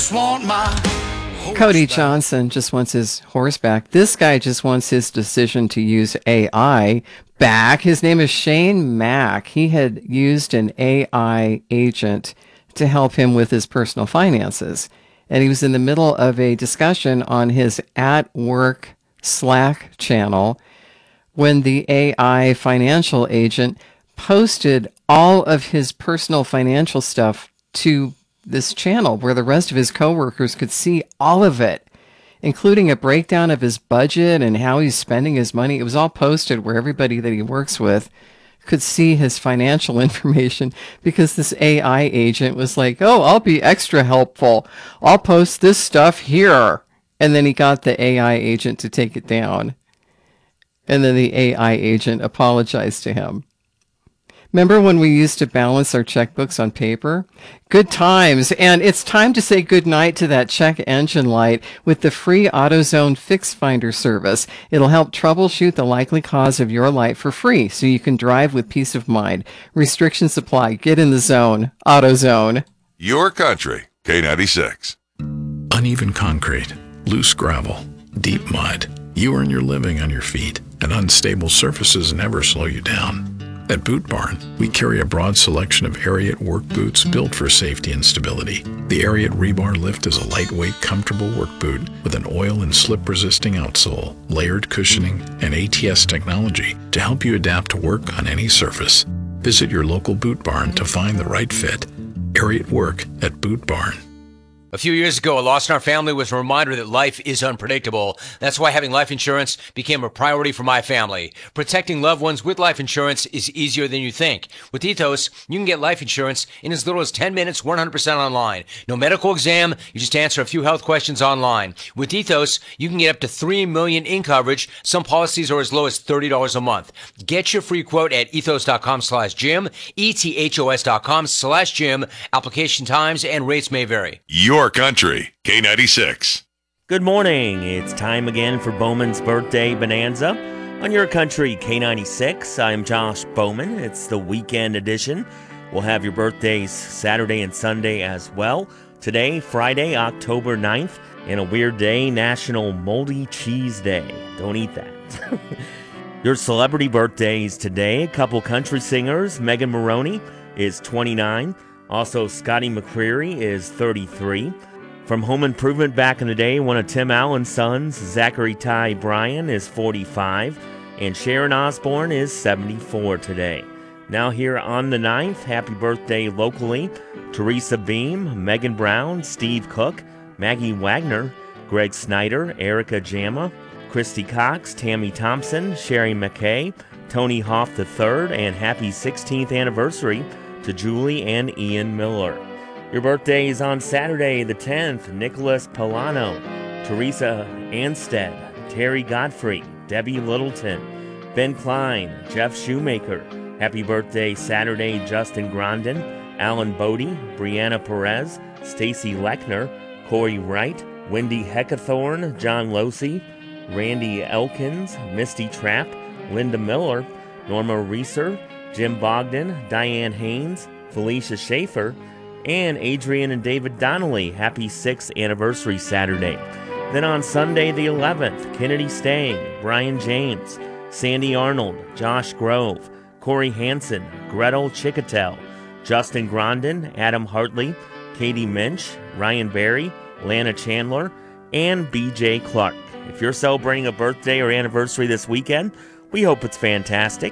just want my Cody Johnson just wants his horse back. This guy just wants his decision to use AI back. His name is Shane Mack. He had used an AI agent to help him with his personal finances. And he was in the middle of a discussion on his at work Slack channel when the AI financial agent posted all of his personal financial stuff to this channel where the rest of his coworkers could see all of it, including a breakdown of his budget and how he's spending his money. It was all posted where everybody that he works with could see his financial information, because this AI agent was like, oh, I'll be extra helpful. I'll post this stuff here. And then he got the AI agent to take it down. And then the AI agent apologized to him. Remember when we used to balance our checkbooks on paper? Good times. And it's time to say goodnight to that check engine light with the free AutoZone Fix Finder service. It'll help troubleshoot the likely cause of your light for free so you can drive with peace of mind. Restrictions apply. Get in the zone. AutoZone. Your country, K96. Uneven concrete, loose gravel, deep mud. You earn your living on your feet, and unstable surfaces never slow you down. At Boot Barn, we carry a broad selection of Ariat work boots built for safety and stability. The Ariat Rebar Lift is a lightweight, comfortable work boot with an oil and slip-resisting outsole, layered cushioning, and ATS technology to help you adapt to work on any surface. Visit your local Boot Barn to find the right fit. Ariat Work at Boot Barn. A few years ago, a loss in our family was a reminder that life is unpredictable. That's why having life insurance became a priority for my family. Protecting loved ones with life insurance is easier than you think. With Ethos, you can get life insurance in as little as 10 minutes, 100% online. No medical exam, you just answer a few health questions online. With Ethos, you can get up to $3 million in coverage. Some policies are as low as $30 a month. Get your free quote at ethos.com/Jim, ethos.com/Jim. Application times and rates may vary. Your country, K96. Good morning. It's time again for Bowman's Birthday Bonanza. On Your Country, K96, I'm Josh Bowman. It's the weekend edition. We'll have your birthdays Saturday and Sunday as well. Today, Friday, October 9th, and a weird day, National Moldy Cheese Day. Don't eat that. Your celebrity birthdays today, a couple country singers. Megan Maroney is 29. Also, Scotty McCreery is 33. From Home Improvement back in the day, one of Tim Allen's sons, Zachary Ty Bryan, is 45. And Sharon Osbourne is 74 today. Now here on the 9th, happy birthday locally. Teresa Beam, Megan Brown, Steve Cook, Maggie Wagner, Greg Snyder, Erica Jama, Christy Cox, Tammy Thompson, Sherry McKay, Tony Hoff III, and happy 16th anniversary to Julie and Ian Miller. Your birthdays on Saturday the 10th, Nicholas Polano, Teresa Anstead, Terry Godfrey, Debbie Littleton, Ben Klein, Jeff Shoemaker. Happy birthday Saturday, Justin Grondin, Alan Bodie, Brianna Perez, Stacy Lechner, Corey Wright, Wendy Heckathorn, John Losey, Randy Elkins, Misty Trapp, Linda Miller, Norma Reeser, Jim Bogdan, Diane Haynes, Felicia Schaefer, and Adrian and David Donnelly. Happy 6th anniversary Saturday. Then on Sunday the 11th, Kennedy Stang, Brian James, Sandy Arnold, Josh Grove, Corey Hansen, Gretel Chicatel, Justin Grondin, Adam Hartley, Katie Minch, Ryan Berry, Lana Chandler, and BJ Clark. If you're celebrating a birthday or anniversary this weekend, we hope it's fantastic.